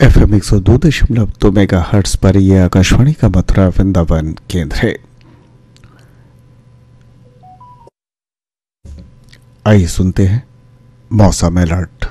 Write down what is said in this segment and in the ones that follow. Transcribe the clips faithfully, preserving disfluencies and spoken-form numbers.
F M एक सौ दो दशमलव दो मेगा हर्ट्स पर यह आकाशवाणी का मथुरा वृंदावन केंद्र है। आइए सुनते हैं मौसम अलर्ट।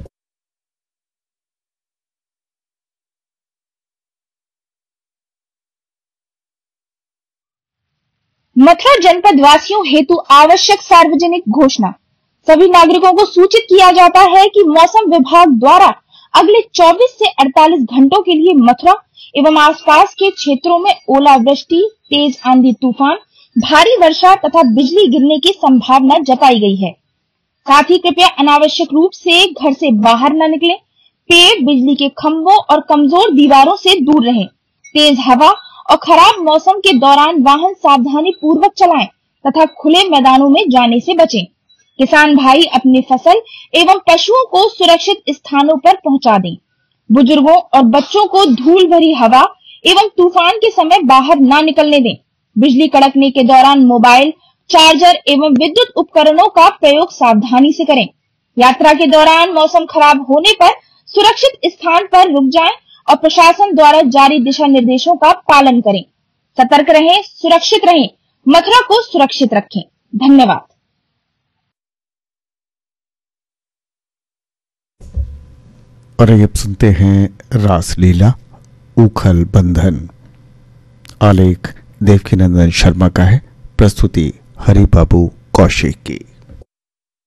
मथुरा जनपद वासियों हेतु आवश्यक सार्वजनिक घोषणा। सभी नागरिकों को सूचित किया जाता है कि मौसम विभाग द्वारा अगले चौबीस से अड़तालीस घंटों के लिए मथुरा एवं आसपास के क्षेत्रों में ओलावृष्टि, तेज आंधी तूफान, भारी वर्षा तथा बिजली गिरने की संभावना जताई गई है। साथ ही कृपया अनावश्यक रूप से घर से बाहर न निकलें। पेड़, बिजली के खंभों और कमजोर दीवारों से दूर रहें। तेज हवा और खराब मौसम के दौरान वाहन सावधानी पूर्वक चलाएं तथा खुले मैदानों में जाने से बचें। किसान भाई अपनी फसल एवं पशुओं को सुरक्षित स्थानों पर पहुंचा दें। बुजुर्गों और बच्चों को धूल भरी हवा एवं तूफान के समय बाहर ना निकलने दें। बिजली कड़कने के दौरान मोबाइल, चार्जर एवं विद्युत उपकरणों का प्रयोग सावधानी से करें। यात्रा के दौरान मौसम खराब होने पर सुरक्षित स्थान पर रुक जाएं और प्रशासन द्वारा जारी दिशा निर्देशों का पालन करें। सतर्क रहें, सुरक्षित रहें, मथुरा को सुरक्षित रखें। धन्यवाद। और अब सुनते हैं रासलीला उखल बंधन। आलेख देवकीनंदन शर्मा का है, प्रस्तुति हरिबाबू कौशिक की।